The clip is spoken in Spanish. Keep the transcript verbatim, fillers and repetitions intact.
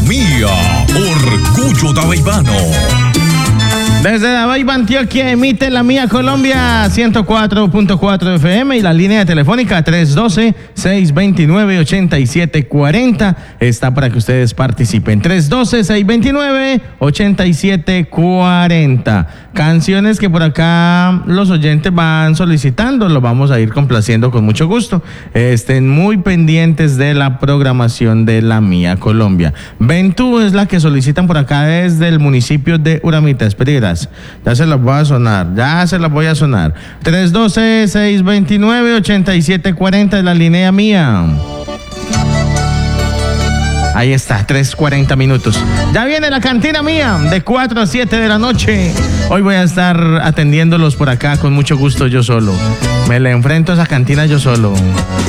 Mía, orgullo daveibano. Desde Dabeiba, Antioquia, emite La Mía Colombia ciento cuatro punto cuatro F M y la línea telefónica tres uno dos, seis dos nueve, ocho siete cuatro cero está para que ustedes participen. tres uno dos, seis dos nueve, ocho siete cuatro cero. Canciones que por acá los oyentes van solicitando, los vamos a ir complaciendo con mucho gusto. Estén muy pendientes de la programación de La Mía Colombia. Ventú es la que solicitan por acá desde el municipio de Uramita. Espera, ya se las voy a sonar, ya se las voy a sonar. tres uno dos, seis dos nueve, ocho siete cuatro cero es la línea mía. Ahí está, tres cuarenta minutos. Ya viene la cantina mía de cuatro a siete de la noche. Hoy voy a estar atendiéndolos por acá con mucho gusto yo solo. Me le enfrento a esa cantina yo solo.